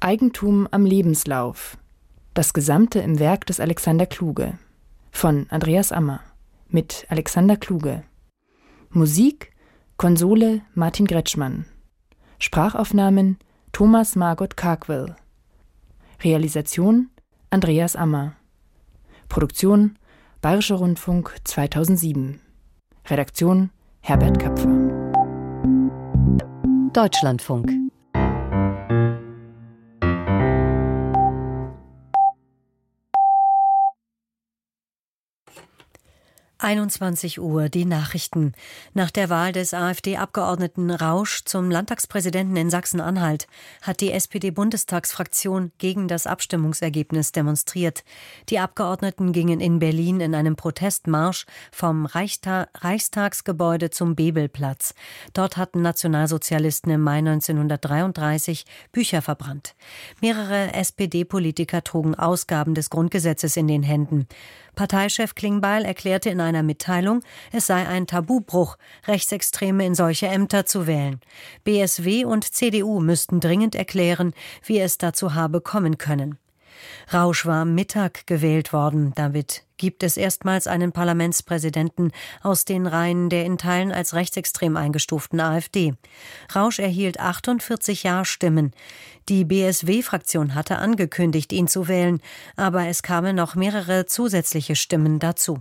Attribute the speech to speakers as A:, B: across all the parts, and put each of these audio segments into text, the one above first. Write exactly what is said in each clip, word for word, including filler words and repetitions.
A: Eigentum am Lebenslauf. Das Gesamte im Werk des Alexander Kluge. Von Andreas Ammer. Mit Alexander Kluge. Musik, Konsole Martin Gretschmann. Sprachaufnahmen Thomas Margot Carkwell. Realisation Andreas Ammer. Produktion Bayerischer Rundfunk zweitausendsieben. Redaktion Herbert Kapfer.
B: Deutschlandfunk. einundzwanzig Uhr, die Nachrichten. Nach der Wahl des AfD-Abgeordneten Rausch zum Landtagspräsidenten in Sachsen-Anhalt hat die S P D-Bundestagsfraktion gegen das Abstimmungsergebnis demonstriert. Die Abgeordneten gingen in Berlin in einem Protestmarsch vom Reichsta- Reichstagsgebäude zum Bebelplatz. Dort hatten Nationalsozialisten im Mai neunzehnhundertdreiunddreißig Bücher verbrannt. Mehrere S P D-Politiker trugen Ausgaben des Grundgesetzes in den Händen. Parteichef Klingbeil erklärte in einer Mitteilung, es sei ein Tabubruch, Rechtsextreme in solche Ämter zu wählen. B S W und C D U müssten dringend erklären, wie es dazu habe kommen können. Rausch war am Mittag gewählt worden. Damit gibt es erstmals einen Parlamentspräsidenten aus den Reihen der in Teilen als rechtsextrem eingestuften AfD. Rausch erhielt achtundvierzig Ja-Stimmen. Die B S W-Fraktion hatte angekündigt, ihn zu wählen, aber es kamen noch mehrere zusätzliche Stimmen dazu.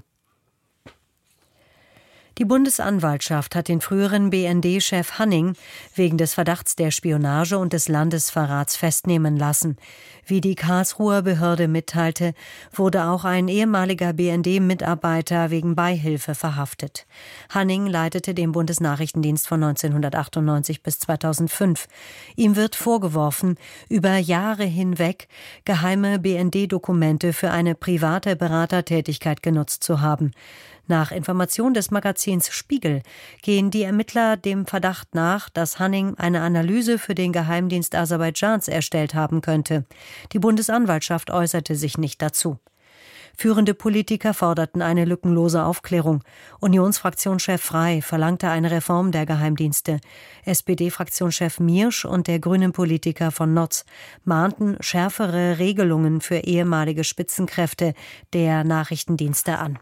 B: Die Bundesanwaltschaft hat den früheren B N D-Chef Hanning wegen des Verdachts der Spionage und des Landesverrats festnehmen lassen. Wie die Karlsruher Behörde mitteilte, wurde auch ein ehemaliger B N D-Mitarbeiter wegen Beihilfe verhaftet. Hanning leitete den Bundesnachrichtendienst von neunzehnhundertachtundneunzig bis zweitausendfünf. Ihm wird vorgeworfen, über Jahre hinweg geheime B N D-Dokumente für eine private Beratertätigkeit genutzt zu haben. Nach Information des Magazins Spiegel gehen die Ermittler dem Verdacht nach, dass Hanning eine Analyse für den Geheimdienst Aserbaidschans erstellt haben könnte. Die Bundesanwaltschaft äußerte sich nicht dazu. Führende Politiker forderten eine lückenlose Aufklärung. Unionsfraktionschef Frey verlangte eine Reform der Geheimdienste. S P D-Fraktionschef Miersch und der grünen Politiker von Notz mahnten schärfere Regelungen für ehemalige Spitzenkräfte der Nachrichtendienste an.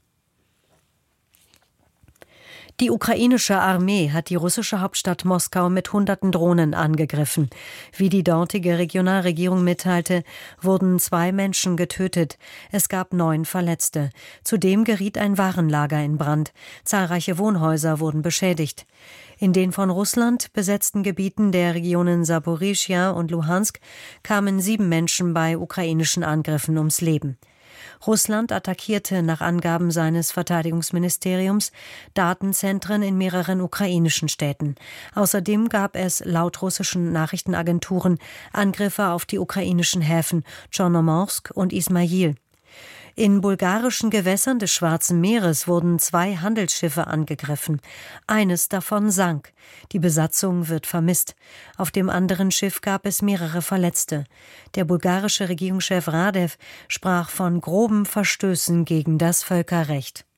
B: Die ukrainische Armee hat die russische Hauptstadt Moskau mit hunderten Drohnen angegriffen. Wie die dortige Regionalregierung mitteilte, wurden zwei Menschen getötet. Es gab neun Verletzte. Zudem geriet ein Warenlager in Brand. Zahlreiche Wohnhäuser wurden beschädigt. In den von Russland besetzten Gebieten der Regionen Saporischschja und Luhansk kamen sieben Menschen bei ukrainischen Angriffen ums Leben. Russland attackierte nach Angaben seines Verteidigungsministeriums Datenzentren in mehreren ukrainischen Städten. Außerdem gab es laut russischen Nachrichtenagenturen Angriffe auf die ukrainischen Häfen Tschornomorsk und Ismail. In bulgarischen Gewässern des Schwarzen Meeres wurden zwei Handelsschiffe angegriffen. Eines davon sank. Die Besatzung wird vermisst. Auf dem anderen Schiff gab es mehrere Verletzte. Der bulgarische Regierungschef Radev sprach von groben Verstößen gegen das Völkerrecht.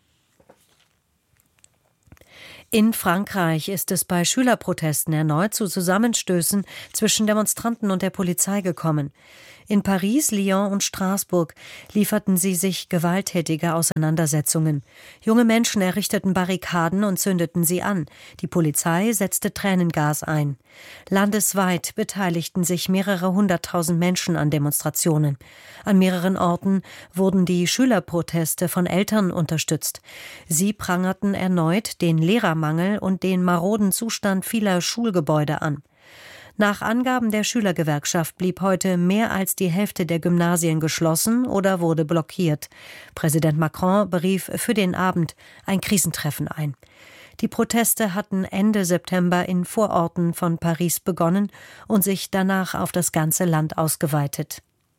B: In Frankreich ist es bei Schülerprotesten erneut zu Zusammenstößen zwischen Demonstranten und der Polizei gekommen. In Paris, Lyon und Straßburg lieferten sie sich gewalttätige Auseinandersetzungen. Junge Menschen errichteten Barrikaden und zündeten sie an. Die Polizei setzte Tränengas ein. Landesweit beteiligten sich mehrere hunderttausend Menschen an Demonstrationen. An mehreren Orten wurden die Schülerproteste von Eltern unterstützt. Sie prangerten erneut den Lehrermangel und den maroden Zustand vieler Schulgebäude an. Nach Angaben der Schülergewerkschaft blieb heute mehr als die Hälfte der Gymnasien geschlossen oder wurde blockiert. Präsident Macron berief für den Abend ein Krisentreffen ein. Die Proteste hatten Ende September in Vororten von Paris begonnen und sich danach auf das ganze Land ausgeweitet.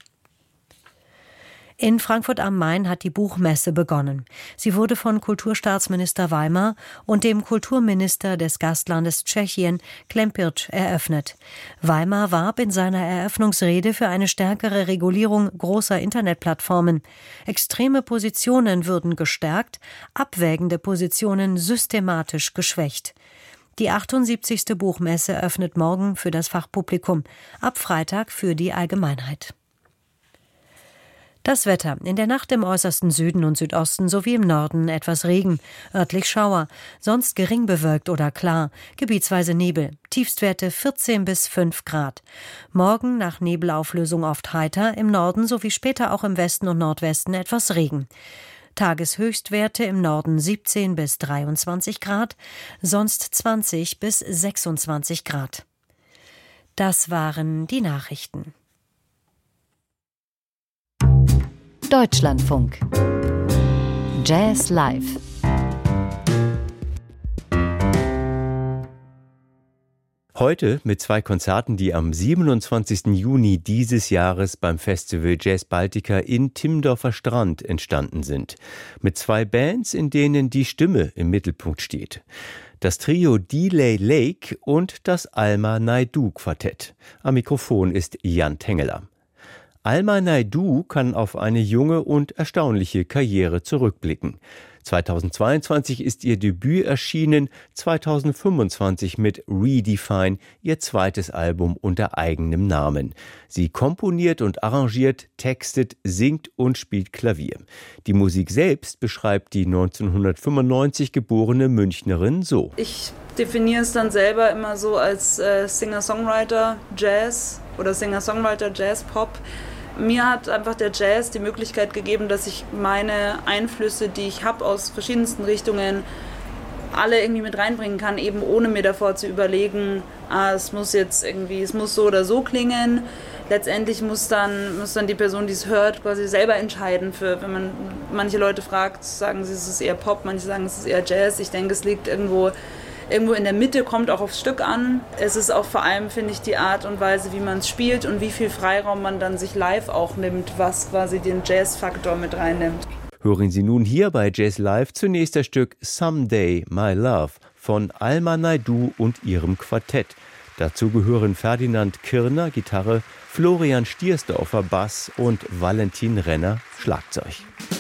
B: In Frankfurt am Main hat die Buchmesse begonnen. Sie wurde von Kulturstaatsminister Weimer und dem Kulturminister des Gastlandes Tschechien, Klempirch, eröffnet. Weimer warb in seiner Eröffnungsrede für eine stärkere Regulierung großer Internetplattformen. Extreme Positionen würden gestärkt, abwägende Positionen systematisch geschwächt. Die achtundsiebzigste Buchmesse öffnet morgen für das Fachpublikum, ab Freitag für die Allgemeinheit. Das Wetter. In der Nacht im äußersten Süden und Südosten sowie im Norden etwas Regen, örtlich Schauer, sonst gering bewölkt oder klar, gebietsweise Nebel, Tiefstwerte vierzehn bis fünf Grad. Morgen nach Nebelauflösung oft heiter, im Norden sowie später auch im Westen und Nordwesten etwas Regen. Tageshöchstwerte im Norden siebzehn bis dreiundzwanzig Grad, sonst zwanzig bis sechsundzwanzig Grad. Das waren die Nachrichten.
C: Deutschlandfunk. Jazz Live.
D: Heute mit zwei Konzerten, die am siebenundzwanzigsten Juni dieses Jahres beim Festival Jazz Baltica in Timmendorfer Strand entstanden sind. Mit zwei Bands, in denen die Stimme im Mittelpunkt steht. Das Trio Delay Lake und das Alma Naidoo Quartett. Am Mikrofon ist Jan Tengeler. Alma Naidoo kann auf eine junge und erstaunliche Karriere zurückblicken. zweitausendzweiundzwanzig ist ihr Debüt erschienen, zweitausendfünfundzwanzig mit Redefine, ihr zweites Album unter eigenem Namen. Sie komponiert und arrangiert, textet, singt und spielt Klavier. Die Musik selbst beschreibt die neunzehnhundertfünfundneunzig geborene Münchnerin so.
E: Ich definiere es dann selber immer so als äh, Singer-Songwriter Jazz oder Singer-Songwriter Jazz-Pop. Mir hat einfach der Jazz die Möglichkeit gegeben, dass ich meine Einflüsse, die ich habe aus verschiedensten Richtungen, alle irgendwie mit reinbringen kann, eben ohne mir davor zu überlegen, ah, es muss jetzt irgendwie, es muss so oder so klingen. Letztendlich muss dann, muss dann die Person, die es hört, quasi selber entscheiden. Für, wenn man manche Leute fragt, sagen sie, es ist eher Pop, manche sagen, es ist eher Jazz. Ich denke, es liegt irgendwo Irgendwo in der Mitte, kommt auch aufs Stück an. Es ist auch vor allem, finde ich, die Art und Weise, wie man es spielt und wie viel Freiraum man dann sich live auch nimmt, was quasi den Jazz-Faktor mit reinnimmt.
D: Hören Sie nun hier bei Jazz Live zunächst das Stück Someday My Love von Alma Naidoo und ihrem Quartett. Dazu gehören Ferdinand Kirner, Gitarre, Florian Stiersdorfer, Bass und Valentin Renner, Schlagzeug.